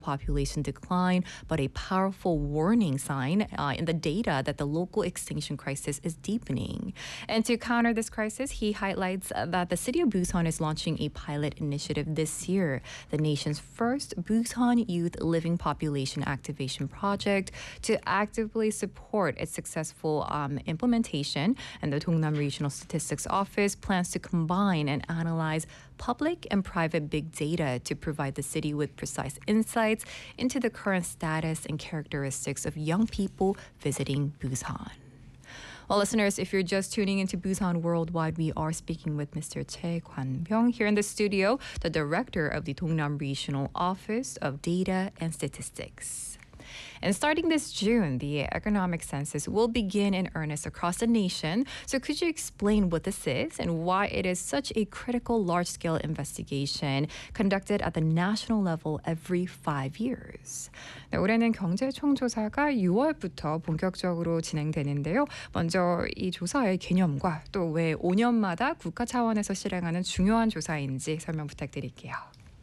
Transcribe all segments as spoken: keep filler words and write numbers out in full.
population decline, but a powerful warning sign uh, in the data that the local extinction crisis is deepening. And to counter this crisis, he highlights that the city of Busan is launching a pilot initiative this year, the nation's first Busan Youth Living Population Activation Project, to actively support its successful um, implementation. And the Dongnam Regional Statistics Office plans to combine and analyze public and private big data to provide the city with precise insights into the current status and characteristics of young people visiting Busan. Well, listeners, if you're just tuning into Busan Worldwide, we are speaking with Mister Choi Kwan-byung here in the studio, the director of the Dongnam Regional Office of Data and Statistics. And starting this June, the economic census will begin in earnest across the nation. So could you explain what this is and why it is such a critical large-scale investigation conducted at the national level every five years? 네, 올해는 경제총조사가 유월부터 본격적으로 진행되는데요. 먼저 이 조사의 개념과 또 왜 오 년마다 국가 차원에서 실행하는 중요한 조사인지 설명 부탁드릴게요.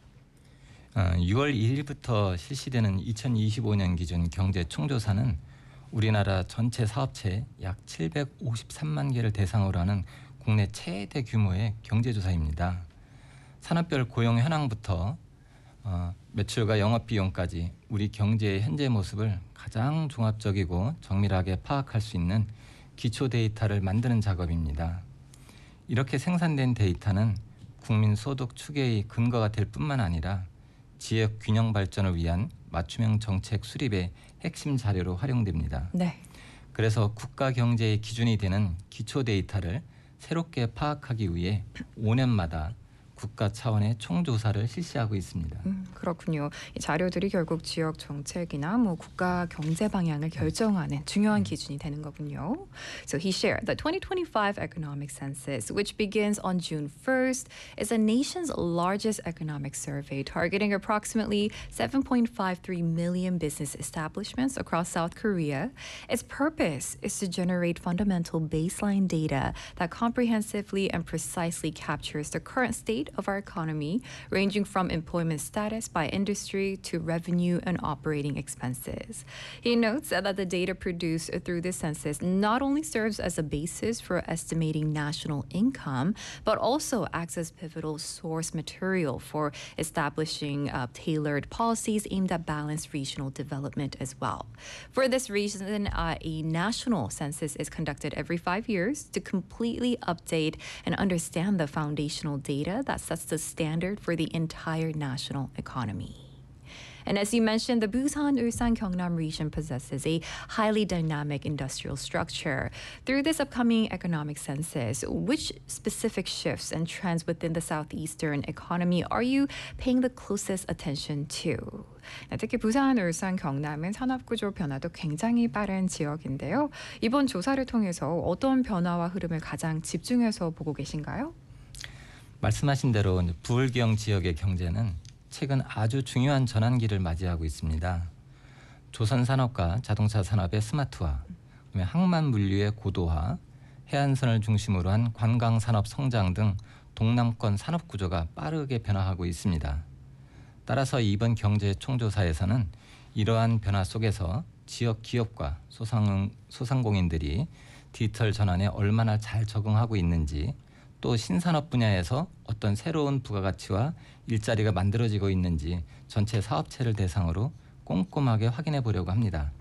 유월 일일부터 실시되는 이천이십오 년 기준 경제 총조사는 우리나라 전체 사업체 약 칠백오십삼만 개를 대상으로 하는 국내 최대 규모의 경제조사입니다. 산업별 고용 현황부터 어, 매출과 영업비용까지 우리 경제의 현재 모습을 가장 종합적이고 정밀하게 파악할 수 있는 기초 데이터를 만드는 작업입니다. 이렇게 생산된 데이터는 국민 소득 추계의 근거가 될 뿐만 아니라 지역 균형 발전을 위한 맞춤형 정책 수립의 핵심 자료로 활용됩니다. 네. 그래서 국가 경제의 기준이 되는 기초 데이터를 새롭게 파악하기 위해 오 년마다 국가 차원의 총조사를 실시하고 있습니다. 음, 그렇군요. 이 자료들이 결국 지역 정책이나 뭐 국가 경제 방향을 결정하는 중요한 기준이 되는 거군요. So he shared the twenty twenty-five economic census, which begins on June first, is the nation's largest economic survey targeting approximately seven point five three million business establishments across South Korea. Its purpose is to generate fundamental baseline data that comprehensively and precisely captures the current state of our economy, ranging from employment status by industry to revenue and operating expenses. He notes that the data produced through this census not only serves as a basis for estimating national income, but also acts as pivotal source material for establishing uh, tailored policies aimed at balanced regional development as well. For this reason, uh, a national census is conducted every five years to completely update and understand the foundational data that sets the standard for the entire national economy. And as you mentioned, the Busan, Ulsan, Gyeongnam region possesses a highly dynamic industrial structure. Through this upcoming economic census, which specific shifts and trends within the southeastern economy are you paying the closest attention to? 네, 특히 부산, 울산, 경남은 산업구조 변화도 굉장히 빠른 지역인데요. 이번 조사를 통해서 어떤 변화와 흐름을 가장 집중해서 보고 계신가요? 말씀하신 대로 부울경 지역의 경제는 최근 아주 중요한 전환기를 맞이하고 있습니다. 조선 산업과 자동차 산업의 스마트화, 항만 물류의 고도화, 해안선을 중심으로 한 관광 산업 성장 등 동남권 산업 구조가 빠르게 변화하고 있습니다. 따라서 이번 경제 총조사에서는 이러한 변화 속에서 지역 기업과 소상, 소상공인들이 디지털 전환에 얼마나 잘 적응하고 있는지, 또 신산업 분야에서 어떤 새로운 부가가치와 일자리가 만들어지고 있는지 전체 사업체를 대상으로 꼼꼼하게 확인해 보려고 합니다.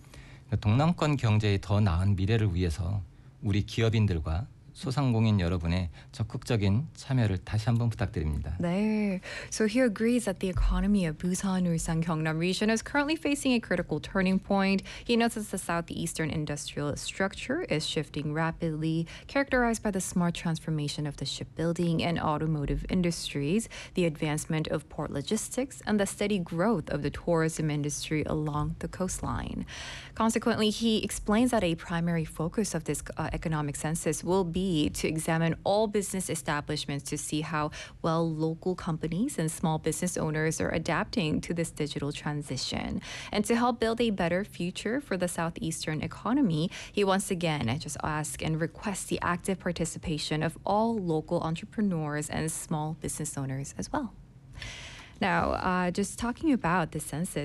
동남권 경제의 더 나은 미래를 위해서 우리 기업인들과 소상공인 여러분의 적극적인 참여를 다시 한번 부탁드립니다. 네. So he agrees that the economy of Busan, Ulsan, Gyeongnam region is currently facing a critical turning point. He notes that the southeastern industrial structure is shifting rapidly, characterized by the smart transformation of the shipbuilding and automotive industries, the advancement of port logistics, and the steady growth of the tourism industry along the coastline. Consequently, he explains that a primary focus of this uh, economic census will be to examine all business establishments to see how well local companies and small business owners are adapting to this digital transition. And to help build a better future for the southeastern economy, he once again just asks and requests the active participation of all local entrepreneurs and small business owners as well. Now, uh, just talking about the census,